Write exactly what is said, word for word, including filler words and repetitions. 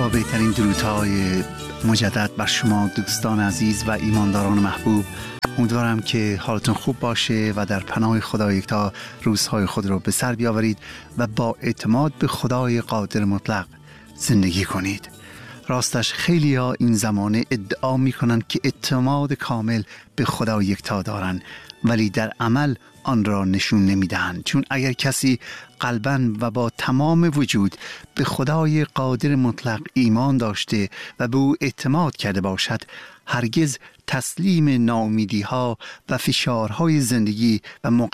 با بهترین درودهای مجدد بر شما دوستان عزیز و ایمانداران محبوب. امیدوارم که حالتون خوب باشه و در پناه خدا یکتا روزهای خود رو به سر بیاورید و با اعتماد به خدای قادر مطلق زندگی کنید. راستش خیلی ها این زمانه ادعا می کنند که اعتماد کامل به خدا یکتا دارند، ولی در عمل آن را نشون نمی دهند. چون اگر کسی قلباً و با تمام وجود به خدای قادر مطلق ایمان داشته و به او اعتماد کرده باشد، هرگز تسلیم ناامیدی ها و فشارهای زندگی و